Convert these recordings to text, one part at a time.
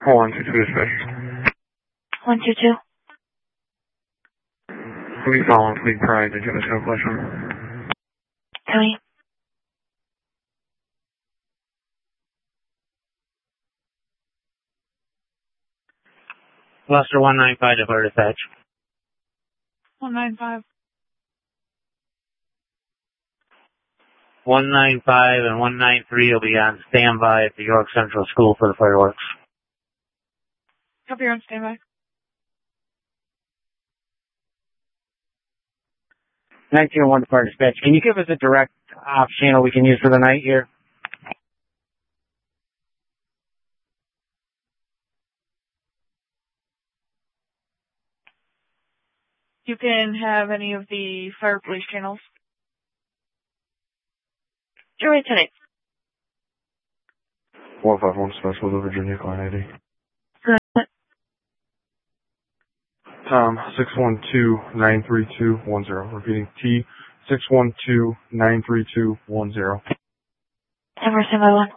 122 dispatch. 122. We following Fleet Pride. Did you have a question? Tony. Cluster 195 to Florida dispatch. 195. 195 and 193 will be on standby at the York Central School for the fireworks. Copy, you're on standby. 1901 to Florida dispatch. Can you give us a direct off channel we can use for the night here? You can have any of the fire police channels. You're right today. 151 Special, the Virginia Client ID. Good. Tom, 612-932-10. Repeating, T, 612-932-10. Ever standby 1.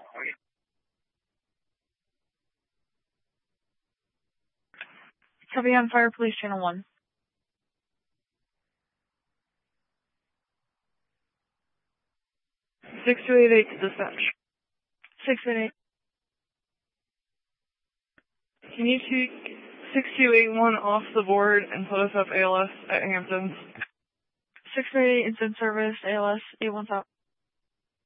Copy on fire police channel 1. 6288 to dispatch. 688. Can you take 6281 off the board and put us up ALS at Hamptons? 688 incident service, ALS, A1 top.